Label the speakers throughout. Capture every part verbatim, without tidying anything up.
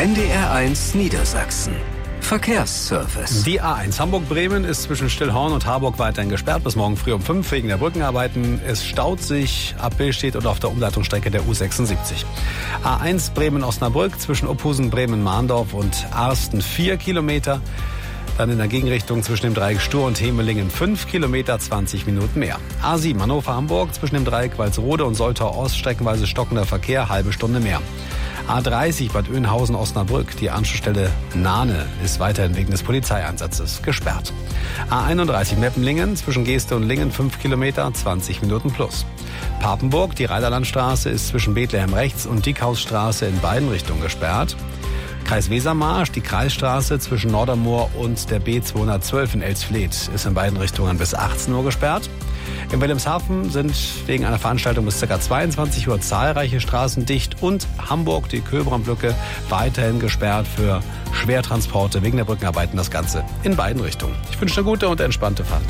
Speaker 1: N D R eins Niedersachsen. Verkehrsservice.
Speaker 2: Die A eins Hamburg-Bremen ist zwischen Stillhorn und Harburg weiterhin gesperrt bis morgen früh um fünf wegen der Brückenarbeiten. Es staut sich ab Billstedt und auf der Umleitungsstrecke der U sechsundsiebzig. A eins Bremen-Osnabrück zwischen Uphusen, Bremen-Mahndorf und Arsten vier Kilometer. Dann in der Gegenrichtung zwischen dem Dreieck Stur und Hemelingen fünf Kilometer, zwanzig Minuten mehr. A sieben Hannover-Hamburg zwischen dem Dreieck Walsrode und Soltau-Ost streckenweise stockender Verkehr, halbe Stunde mehr. A dreißig Bad Oeynhausen-Osnabrück, die Anschlussstelle Nahne, ist weiterhin wegen des Polizeieinsatzes gesperrt. A einunddreißig Meppenlingen zwischen Geeste und Lingen fünf Kilometer, zwanzig Minuten plus. Papenburg, die Reiderlandstraße, ist zwischen Bethlehem rechts und Diekhausstraße in beiden Richtungen gesperrt. Kreis Wesermarsch, die Kreisstraße zwischen Nordermoor und der B zweihundertzwölf in Elsfleth ist in beiden Richtungen bis achtzehn Uhr gesperrt. In Wilhelmshaven sind wegen einer Veranstaltung bis ca. zweiundzwanzig Uhr zahlreiche Straßen dicht und Hamburg, die Köhlbrandbrücke, weiterhin gesperrt für Schwertransporte wegen der Brückenarbeiten. Das Ganze in beiden Richtungen. Ich wünsche eine gute und entspannte Fahrt.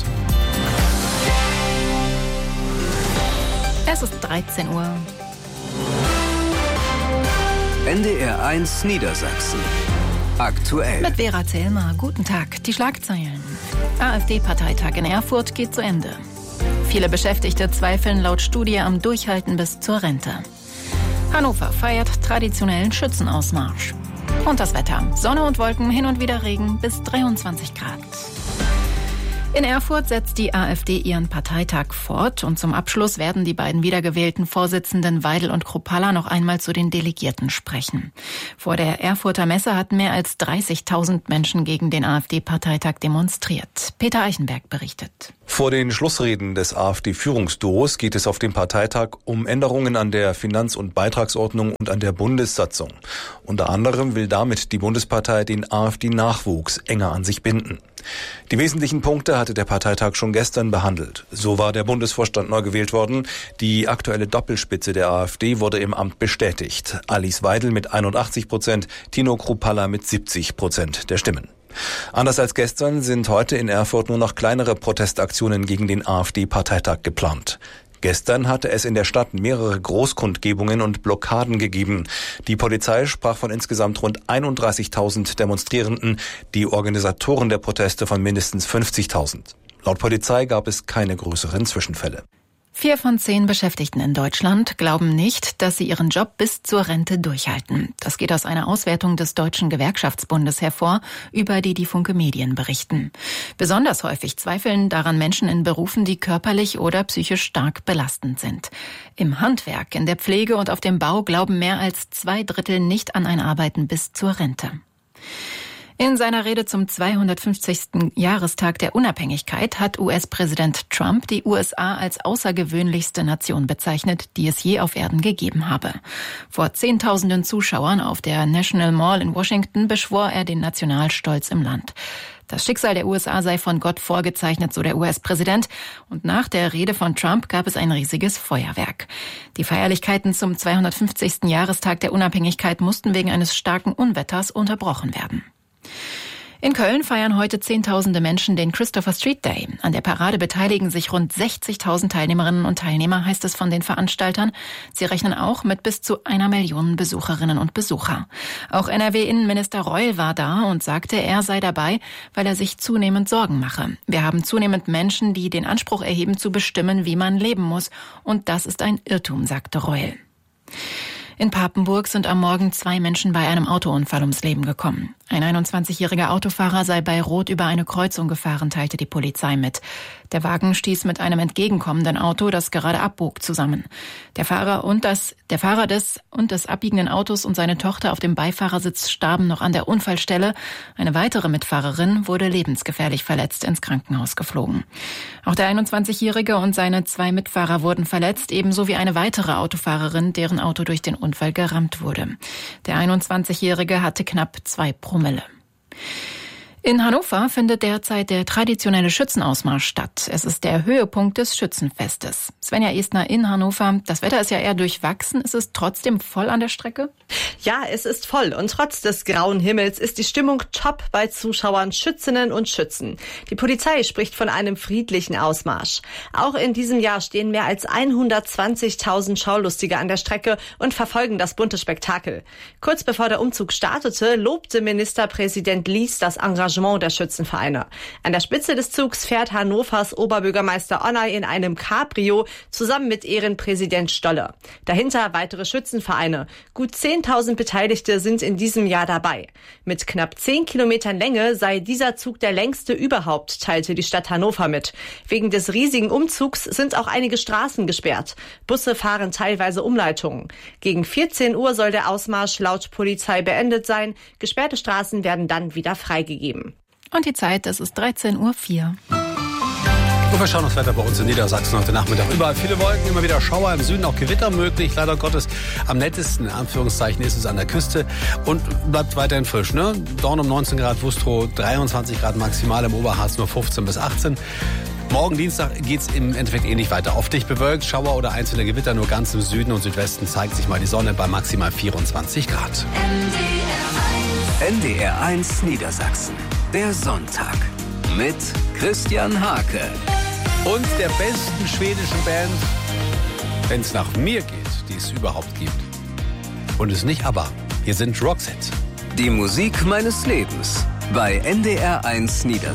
Speaker 3: Es ist dreizehn Uhr.
Speaker 1: N D R eins Niedersachsen. Aktuell.
Speaker 3: Mit Vera Zellmer. Guten Tag. Die Schlagzeilen. AfD-Parteitag in Erfurt geht zu Ende. Viele Beschäftigte zweifeln laut Studie am Durchhalten bis zur Rente. Hannover feiert traditionellen Schützenausmarsch. Und das Wetter. Sonne und Wolken, hin und wieder Regen bis dreiundzwanzig Grad. In Erfurt setzt die AfD ihren Parteitag fort und zum Abschluss werden die beiden wiedergewählten Vorsitzenden Weidel und Kruppalla noch einmal zu den Delegierten sprechen. Vor der Erfurter Messe hatten mehr als dreißigtausend Menschen gegen den AfD-Parteitag demonstriert. Peter Eichenberg berichtet.
Speaker 4: Vor den Schlussreden des AfD-Führungsduos geht es auf dem Parteitag um Änderungen an der Finanz- und Beitragsordnung und an der Bundessatzung. Unter anderem will damit die Bundespartei den AfD-Nachwuchs enger an sich binden. Die wesentlichen Punkte hatte der Parteitag schon gestern behandelt. So war der Bundesvorstand neu gewählt worden. Die aktuelle Doppelspitze der AfD wurde im Amt bestätigt. Alice Weidel mit einundachtzig Prozent, Tino Kruppalla mit siebzig Prozent der Stimmen. Anders als gestern sind heute in Erfurt nur noch kleinere Protestaktionen gegen den AfD-Parteitag geplant. Gestern hatte es in der Stadt mehrere Großkundgebungen und Blockaden gegeben. Die Polizei sprach von insgesamt rund einunddreißigtausend Demonstrierenden, die Organisatoren der Proteste von mindestens fünfzigtausend. Laut Polizei gab es keine größeren Zwischenfälle.
Speaker 3: Vier von zehn Beschäftigten in Deutschland glauben nicht, dass sie ihren Job bis zur Rente durchhalten. Das geht aus einer Auswertung des Deutschen Gewerkschaftsbundes hervor, über die die Funke Medien berichten. Besonders häufig zweifeln daran Menschen in Berufen, die körperlich oder psychisch stark belastend sind. Im Handwerk, in der Pflege und auf dem Bau glauben mehr als zwei Drittel nicht an ein Arbeiten bis zur Rente. In seiner Rede zum zweihundertfünfzigsten Jahrestag der Unabhängigkeit hat U S-Präsident Trump die U S A als außergewöhnlichste Nation bezeichnet, die es je auf Erden gegeben habe. Vor Zehntausenden Zuschauern auf der National Mall in Washington beschwor er den Nationalstolz im Land. Das Schicksal der U S A sei von Gott vorgezeichnet, so der U S-Präsident. Und nach der Rede von Trump gab es ein riesiges Feuerwerk. Die Feierlichkeiten zum zweihundertfünfzigsten Jahrestag der Unabhängigkeit mussten wegen eines starken Unwetters unterbrochen werden. In Köln feiern heute Zehntausende Menschen den Christopher Street Day. An der Parade beteiligen sich rund sechzigtausend Teilnehmerinnen und Teilnehmer, heißt es von den Veranstaltern. Sie rechnen auch mit bis zu einer Million Besucherinnen und Besucher. Auch N R W-Innenminister Reul war da und sagte, er sei dabei, weil er sich zunehmend Sorgen mache. Wir haben zunehmend Menschen, die den Anspruch erheben, zu bestimmen, wie man leben muss. Und das ist ein Irrtum, sagte Reul. In Papenburg sind am Morgen zwei Menschen bei einem Autounfall ums Leben gekommen. Ein einundzwanzigjähriger Autofahrer sei bei Rot über eine Kreuzung gefahren, teilte die Polizei mit. Der Wagen stieß mit einem entgegenkommenden Auto, das gerade abbog, zusammen. Der Fahrer und das, der Fahrer des und des abbiegenden Autos und seine Tochter auf dem Beifahrersitz starben noch an der Unfallstelle. Eine weitere Mitfahrerin wurde lebensgefährlich verletzt ins Krankenhaus geflogen. Auch der einundzwanzigjährige und seine zwei Mitfahrer wurden verletzt, ebenso wie eine weitere Autofahrerin, deren Auto durch den Unfall gerammt wurde. Der einundzwanzigjährige hatte knapp zwei Promille. In Hannover findet derzeit der traditionelle Schützenausmarsch statt. Es ist der Höhepunkt des Schützenfestes. Svenja Estner in Hannover. Das Wetter ist ja eher durchwachsen. Ist es trotzdem voll an der Strecke?
Speaker 5: Ja, es ist voll. Und trotz des grauen Himmels ist die Stimmung top bei Zuschauern, Schützinnen und Schützen. Die Polizei spricht von einem friedlichen Ausmarsch. Auch in diesem Jahr stehen mehr als hundertzwanzigtausend Schaulustige an der Strecke und verfolgen das bunte Spektakel. Kurz bevor der Umzug startete, lobte Ministerpräsident Lies das Engagement der Schützenvereine. An der Spitze des Zugs fährt Hannovers Oberbürgermeister Onay in einem Cabrio zusammen mit Ehrenpräsident Stolle. Dahinter weitere Schützenvereine. Gut zehntausend Beteiligte sind in diesem Jahr dabei. Mit knapp zehn Kilometern Länge sei dieser Zug der längste überhaupt, teilte die Stadt Hannover mit. Wegen des riesigen Umzugs sind auch einige Straßen gesperrt. Busse fahren teilweise Umleitungen. Gegen vierzehn Uhr soll der Ausmarsch laut Polizei beendet sein. Gesperrte Straßen werden dann wieder freigegeben.
Speaker 3: Und die Zeit, das ist dreizehn Uhr vier.
Speaker 2: Und wir schauen das Wetter bei uns in Niedersachsen heute Nachmittag. Überall viele Wolken, immer wieder Schauer, im Süden auch Gewitter möglich. Leider Gottes am nettesten, in Anführungszeichen, ist es an der Küste und bleibt weiterhin frisch. Ne? Dorn um neunzehn Grad, Wustrow dreiundzwanzig Grad maximal, im Oberharz nur fünfzehn bis achtzehn. Morgen Dienstag geht's im Endeffekt ähnlich weiter. Auf dicht bewölkt, Schauer oder einzelne Gewitter nur ganz im Süden und Südwesten zeigt sich mal die Sonne bei maximal vierundzwanzig Grad.
Speaker 1: N D R eins Niedersachsen. Der Sonntag mit Christian Hake.
Speaker 2: Und der besten schwedischen Band, wenn es nach mir geht, die es überhaupt gibt. Und es nicht aber. Hier sind Roxette.
Speaker 1: Die Musik meines Lebens bei N D R eins Niedersachsen.